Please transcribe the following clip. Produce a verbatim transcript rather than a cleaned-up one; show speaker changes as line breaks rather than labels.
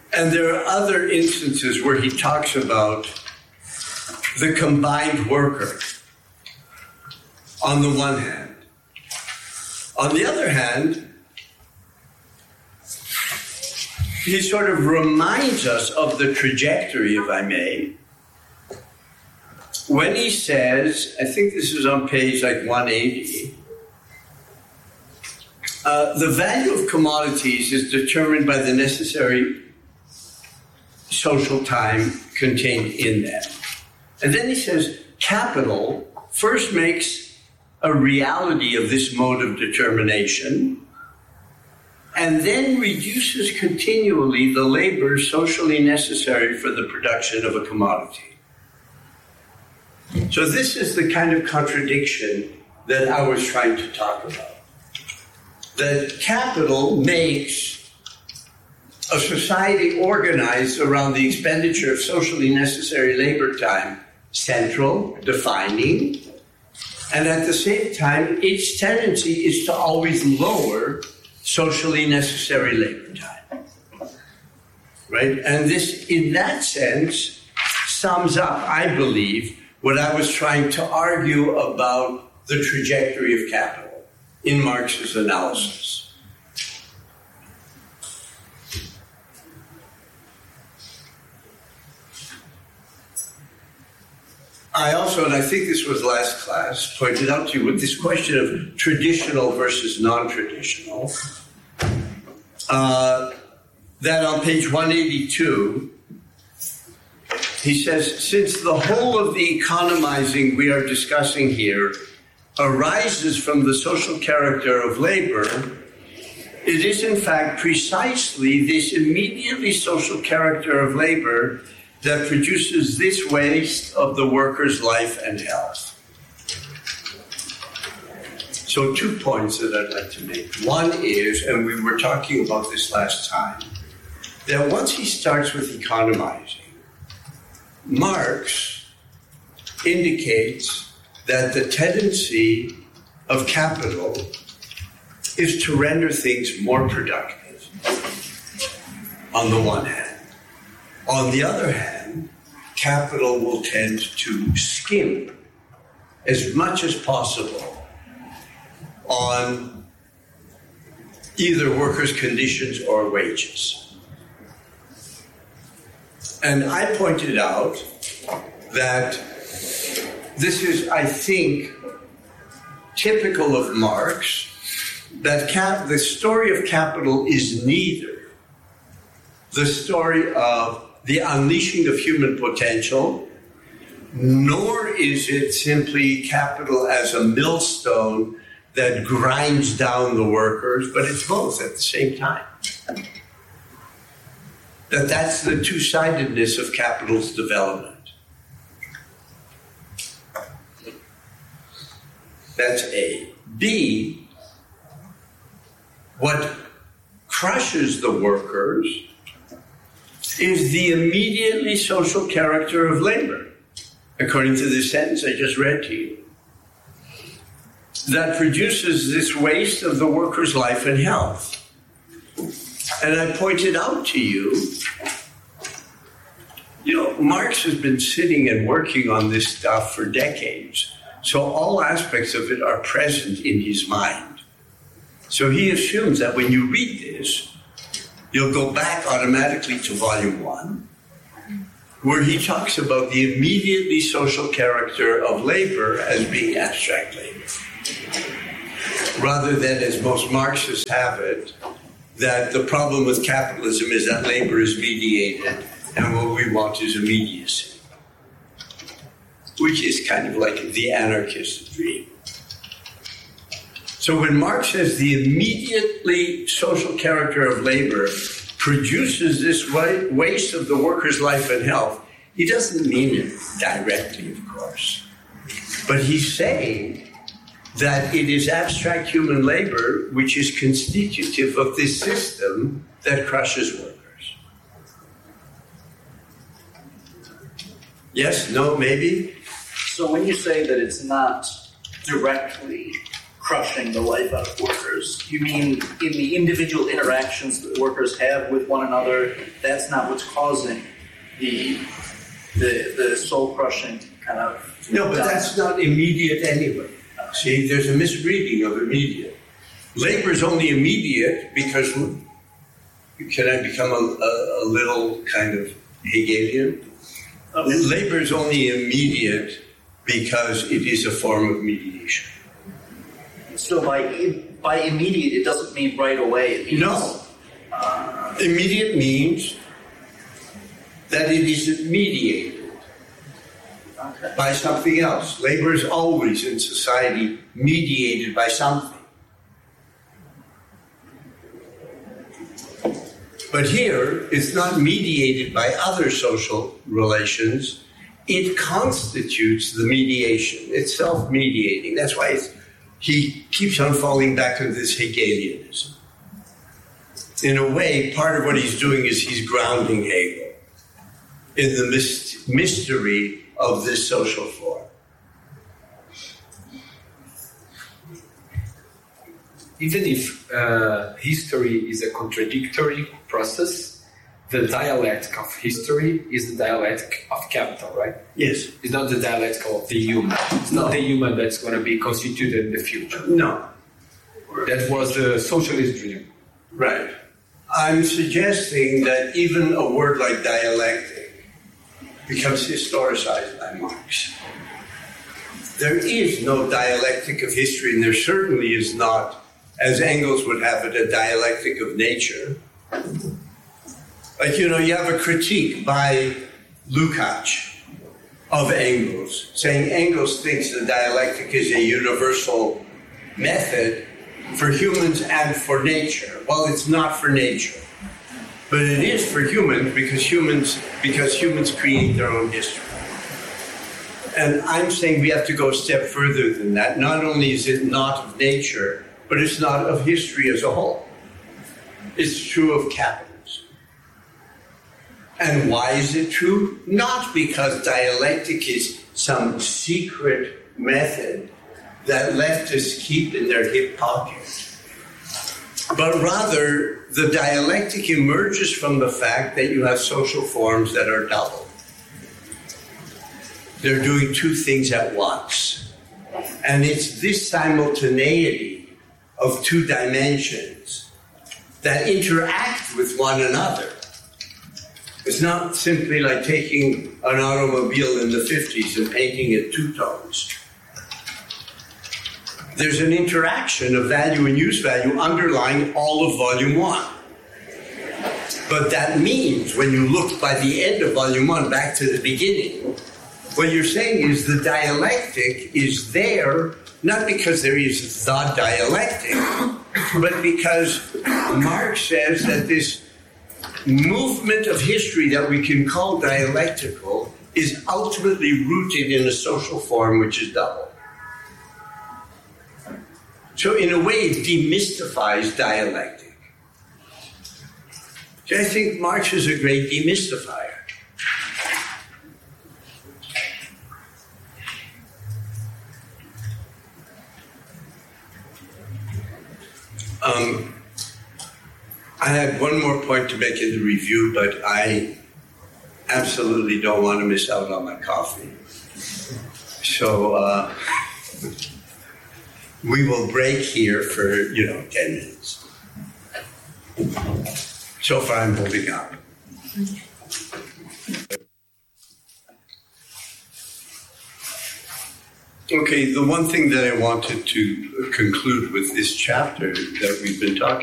And there are other instances where he talks about the combined worker on the one hand. On the other hand, he sort of reminds us of the trajectory, if I may, when he says, I think this is on page like one eighty, uh, the value of commodities is determined by the necessary social time contained in them. And then he says, capital first makes a reality of this mode of determination, and then reduces continually the labor socially necessary for the production of a commodity. So this is the kind of contradiction that I was trying to talk about. That capital makes a society organized around the expenditure of socially necessary labor time central, defining, and at the same time, its tendency is to always lower socially necessary labor time. Right? And this, in that sense, sums up, I believe, what I was trying to argue about the trajectory of capital in Marx's analysis. I also, and I think this was last class, pointed out to you with this question of traditional versus non-traditional, uh, that on page one eighty-two, he says, since the whole of the economizing we are discussing here arises from the social character of labor, it is in fact precisely this immediately social character of labor that produces this waste of the worker's life and health. So two points that I'd like to make. One is, and we were talking about this last time, that once he starts with economizing, Marx indicates that the tendency of capital is to render things more productive, on the one hand. On the other hand, capital will tend to skimp as much as possible on either workers' conditions or wages. And I pointed out that this is, I think, typical of Marx, that cap- the story of capital is neither the story of the unleashing of human potential, nor is it simply capital as a millstone that grinds down the workers, but it's both at the same time. That that's the two-sidedness of capital's development. That's A. B, what crushes the workers is the immediately social character of labor, according to the sentence I just read to you, that produces this waste of the worker's life and health. And I pointed out to you, you know, Marx has been sitting and working on this stuff for decades, so all aspects of it are present in his mind. So he assumes that when you read this, you'll go back automatically to volume one, where he talks about the immediately social character of labor as being abstract labor, rather than, as most Marxists have it, that the problem with capitalism is that labor is mediated and what we want is immediacy, which is kind of like the anarchist dream. So when Marx says the immediately social character of labor produces this waste of the worker's life and health, he doesn't mean it directly, of course. But he's saying that it is abstract human labor which is constitutive of this system that crushes workers. Yes? No? Maybe?
So when you say that it's not directly crushing the life out of workers. You mean in the individual interactions that workers have with one another, that's not what's causing the the, the soul crushing kind of...
No, but that's not immediate anyway. See, there's a misreading of immediate. Labor is only immediate because, can I become a, a, a little kind of Hegelian?
Okay.
Labor is only immediate because it is a form of mediation.
So by by immediate, it doesn't mean right away. It means,
No.
Uh,
Immediate means that it is mediated
okay.
by something else. Labor is always in society mediated by something. But here, it's not mediated by other social relations. It constitutes the mediation. It's self-mediating. That's why it's, he keeps on falling back into this Hegelianism. In a way, part of what he's doing is he's grounding Hegel in the myst- mystery of this social form.
Even if uh, history is a contradictory process, the dialectic of history is the dialectic of capital, right?
Yes.
It's not the dialectic of the human. It's
No.
not the human that's going to be constituted in the future.
No.
That was the socialist dream.
Right. I'm suggesting that even a word like dialectic becomes historicized by Marx. There is no dialectic of history, and there certainly is not, as Engels would have it, a dialectic of nature. Like, you know, you have a critique by Lukács of Engels, saying Engels thinks the dialectic is a universal method for humans and for nature. Well, it's not for nature, but it is for humans because humans because humans create their own history. And I'm saying we have to go a step further than that. Not only is it not of nature, but it's not of history as a whole. It's true of capitalism. And why is it true? Not because dialectic is some secret method that leftists keep in their hip pockets, but rather the dialectic emerges from the fact that you have social forms that are double. They're doing two things at once. And it's this simultaneity of two dimensions that interact with one another. It's not simply like taking an automobile in the fifties and painting it two tones. There's an interaction of value and use value underlying all of volume one. But that means when you look by the end of volume one back to the beginning, what you're saying is the dialectic is there, not because there is the dialectic, but because Marx says that this movement of history that we can call dialectical is ultimately rooted in a social form which is double. So in a way, it demystifies dialectic. So I think Marx is a great demystifier. Um, I had one more point to make in the review, but I absolutely don't want to miss out on my coffee. So uh, we will break here for, you know, ten minutes. So far I'm holding up. Okay, the one thing that I wanted to conclude with this chapter that we've been talking